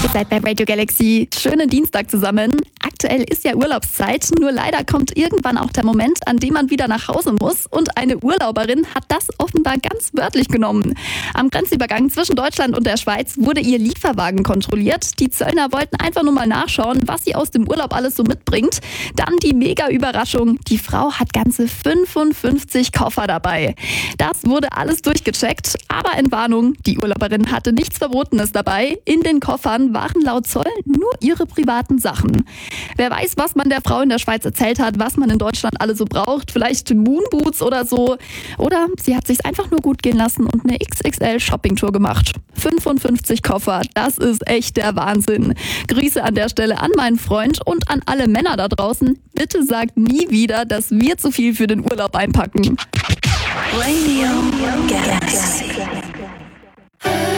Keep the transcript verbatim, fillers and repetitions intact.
Ihr seid bei Radio Galaxy. Schönen Dienstag zusammen. Aktuell ist ja Urlaubszeit, nur leider kommt irgendwann auch der Moment, an dem man wieder nach Hause muss. Und eine Urlauberin hat das offenbar ganz wörtlich genommen. Am Grenzübergang zwischen Deutschland und der Schweiz wurde ihr Lieferwagen kontrolliert. Die Zöllner wollten einfach nur mal nachschauen, was sie aus dem Urlaub alles so mitbringt. Dann die Mega-Überraschung. Die Frau hat ganze fünfundfünfzig Koffer dabei. Das wurde alles durchgecheckt. Aber Entwarnung, die Urlauberin hatte nichts Verbotenes dabei. In den Koffern waren laut Zoll nur ihre privaten Sachen. Wer weiß, was man der Frau in der Schweiz erzählt hat, was man in Deutschland alle so braucht. Vielleicht Moonboots oder so. Oder sie hat sich's einfach nur gut gehen lassen und eine X X L-Shoppingtour gemacht. fünfundfünfzig Koffer, das ist echt der Wahnsinn. Grüße an der Stelle an meinen Freund und an alle Männer da draußen. Bitte sagt nie wieder, dass wir zu viel für den Urlaub einpacken. Radio Galaxy.